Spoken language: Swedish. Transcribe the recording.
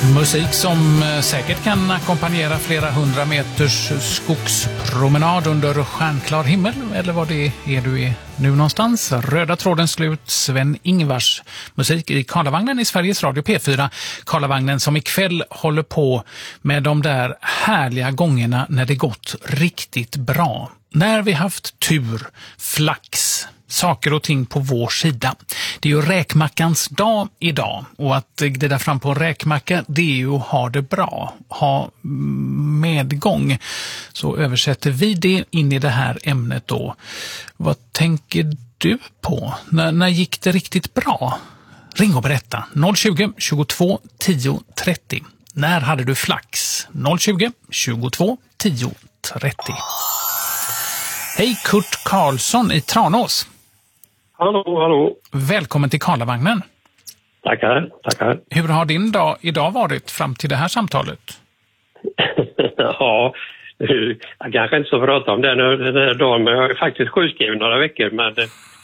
Musik som säkert kan ackompanjera flera 100 meters skogspromenad under stjärnklar himmel, eller vad det är du är nu någonstans. Röda tråden slut, Sven-Ingvars musik i Karlavagnen i Sveriges Radio P4. Karlavagnen som ikväll håller på med de där härliga gångerna när det gått riktigt bra. När vi haft tur, flax, saker och ting på vår sida. Det är ju räkmackans dag idag, och att glida fram på en räkmacka, det är ju att ha det bra, ha medgång. Så översätter vi det in i det här ämnet då. Vad tänker du på? När gick det riktigt bra? Ring och berätta. 020 22 10 30. När hade du flax? 020 22 10 30. Hej, Kurt Karlsson i Tranås. Hallå. Välkommen till Karlavagnen. Tackar. Hur har din dag idag varit fram till det här samtalet? Ja, jag kanske inte så prata om den här dagen, men jag är faktiskt sjukskriven några veckor. Men